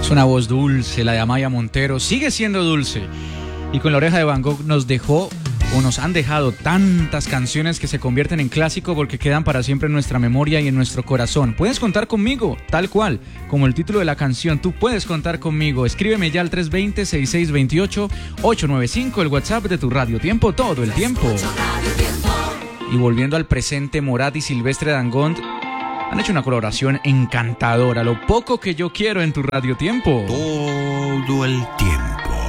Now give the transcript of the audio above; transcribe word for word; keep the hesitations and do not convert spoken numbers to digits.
Es una voz dulce, la de Amaya Montero, sigue siendo dulce. Y con La Oreja de Van Gogh nos dejó o nos han dejado tantas canciones que se convierten en clásico porque quedan para siempre en nuestra memoria y en nuestro corazón. Puedes contar conmigo, tal cual, como el título de la canción, tú puedes contar conmigo. Escríbeme ya al tres dos cero, seis seis dos ocho, ocho nueve cinco, el WhatsApp de tu Radio Tiempo todo el tiempo. Y volviendo al presente, Morat y Silvestre Dangond han hecho una colaboración encantadora, Lo poco que yo quiero en tu Radio Tiempo. Todo el tiempo.